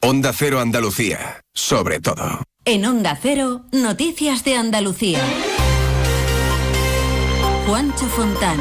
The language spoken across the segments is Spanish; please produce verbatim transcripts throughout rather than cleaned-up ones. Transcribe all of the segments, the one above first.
Onda Cero Andalucía, sobre todo. En Onda Cero, Noticias de Andalucía. Juancho Fontán.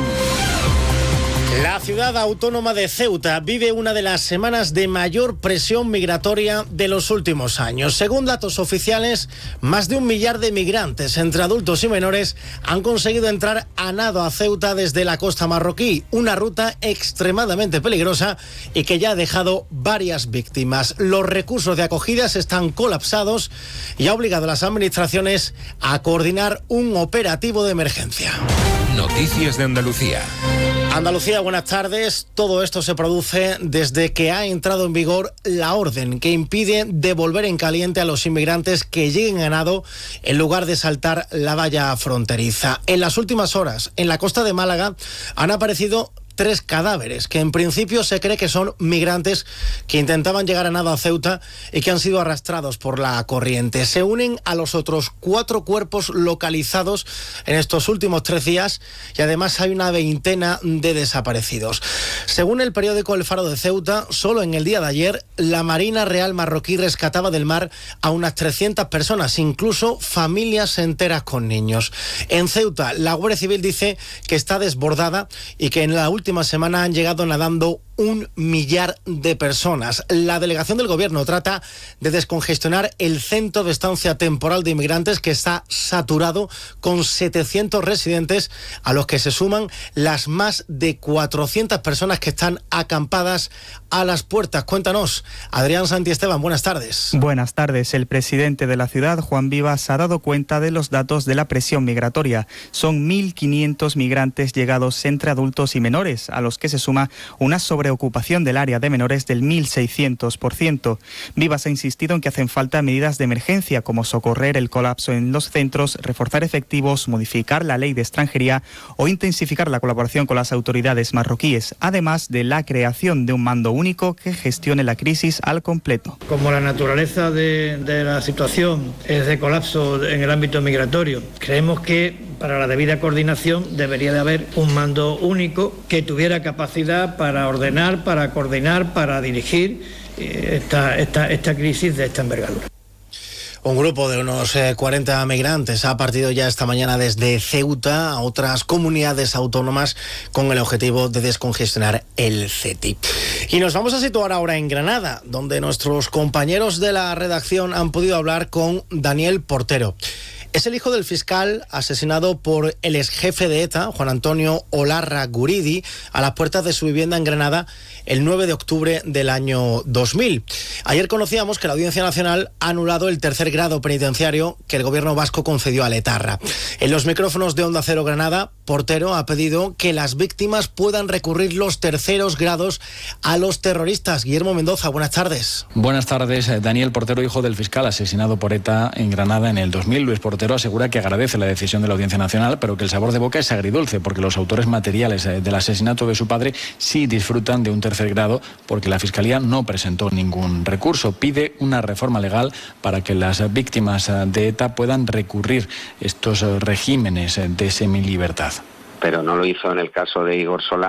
La ciudad autónoma de Ceuta vive una de las semanas de mayor presión migratoria de los últimos años. Según datos oficiales, más de un millar de migrantes, entre adultos y menores, han conseguido entrar a nado a Ceuta desde la costa marroquí, una ruta extremadamente peligrosa y que ya ha dejado varias víctimas. Los recursos de acogida están colapsados y ha obligado a las administraciones a coordinar un operativo de emergencia. Noticias de Andalucía. Andalucía, buenas tardes. Todo esto se produce desde que ha entrado en vigor la orden que impide devolver en caliente a los inmigrantes que lleguen a nado en lugar de saltar la valla fronteriza. En las últimas horas, en la costa de Málaga, han aparecido tres cadáveres que en principio se cree que son migrantes que intentaban llegar a nado a Ceuta y que han sido arrastrados por la corriente. Se unen a los otros cuatro cuerpos localizados en estos últimos tres días y además hay una veintena de desaparecidos. Según el periódico El Faro de Ceuta, solo en el día de ayer la Marina Real marroquí rescataba del mar a unas trescientas personas, incluso familias enteras con niños. En Ceuta, la Guardia Civil dice que está desbordada y que en la última semana han llegado nadando un millar de personas. La delegación del gobierno trata de descongestionar el centro de estancia temporal de inmigrantes que está saturado con setecientos residentes, a los que se suman las más de cuatrocientas personas que están acampadas a las puertas. Cuéntanos, Adrián Santiesteban, buenas tardes. Buenas tardes. El presidente de la ciudad, Juan Vivas, ha dado cuenta de los datos de la presión migratoria. Son mil quinientos migrantes llegados entre adultos y menores, a los que se suma una sobreocupación del área de menores del mil seiscientos por ciento. Vivas ha insistido en que hacen falta medidas de emergencia como socorrer el colapso en los centros, reforzar efectivos, modificar la ley de extranjería o intensificar la colaboración con las autoridades marroquíes, además de la creación de un mando único que gestione la crisis al completo. Como la naturaleza de, de la situación es de colapso en el ámbito migratorio, creemos que para la debida coordinación debería de haber un mando único que tuviera capacidad para ordenar, para coordinar, para dirigir esta, esta, esta crisis de esta envergadura. Un grupo de unos cuarenta migrantes ha partido ya esta mañana desde Ceuta a otras comunidades autónomas con el objetivo de descongestionar el C E T I. Y nos vamos a situar ahora en Granada, donde nuestros compañeros de la redacción han podido hablar con Daniel Portero. Es el hijo del fiscal asesinado por el exjefe de ETA, Juan Antonio Olarra Guridi, a las puertas de su vivienda en Granada el nueve de octubre del año dos mil. Ayer conocíamos que la Audiencia Nacional ha anulado el tercer grado penitenciario que el gobierno vasco concedió a Letarra. En los micrófonos de Onda Cero Granada, Portero ha pedido que las víctimas puedan recurrir los terceros grados a los terroristas. Guillermo Mendoza, buenas tardes. Buenas tardes. Daniel Portero, hijo del fiscal asesinado por ETA en Granada en el dos mil. Luis Portero asegura que agradece la decisión de la Audiencia Nacional, pero que el sabor de boca es agridulce, porque los autores materiales del asesinato de su padre sí disfrutan de un tercer grado, porque la Fiscalía no presentó ningún recurso. Pide una reforma legal para que las víctimas de ETA puedan recurrir estos regímenes de semilibertad. Pero no lo hizo en el caso de Igor Solá.